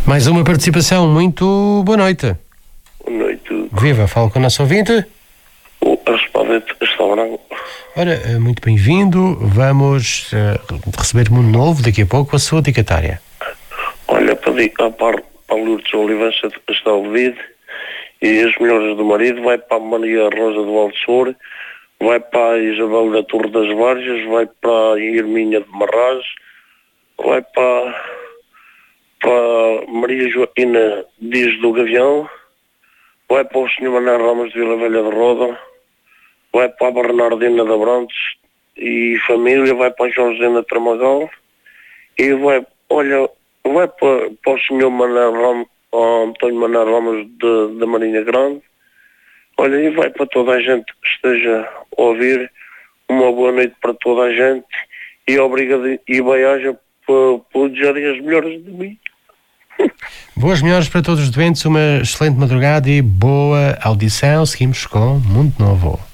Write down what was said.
Mais uma participação. Muito boa noite. Boa noite. Viva, falo com o nosso ouvinte. O respondente está branco. Ora, muito bem-vindo. Vamos receber Mundo Novo daqui a pouco, a sua dedicatória. Olha, para Lourdes Oliveira está ouvido, e as melhores do marido, vai para a Maria Rosa do Valsor, vai para a Isabel da Torre das Vargas, vai para a Irminha de Marraz, vai para Maria Joaquina Dias do Gavião, vai para o Sr. Manuel Ramos de Vila Velha de Roda, vai para a Bernardina de Abrantes e família, vai para a Jorgina Tramagal e vai para o Sr. António Manuel Ramos da Marinha Grande. Olha, e vai para toda a gente que esteja a ouvir. Uma boa noite para toda a gente e obrigado e bem-aja por desejarem as melhores de mim. Boas melhores para todos os doentes, uma excelente madrugada e boa audição. Seguimos com Mundo Novo.